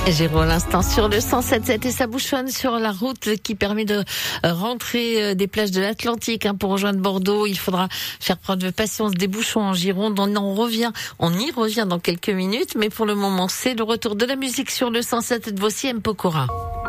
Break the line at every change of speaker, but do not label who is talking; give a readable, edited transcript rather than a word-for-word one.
Géraud à l'instant sur le 107.7 et ça bouchonne sur la route qui permet de rentrer des plages de l'Atlantique. Pour rejoindre Bordeaux, il faudra faire preuve de patience. Des bouchons en Gironde, on y revient dans quelques minutes, mais pour le moment, c'est le retour de la musique sur le 107 de Voici M. Pokora.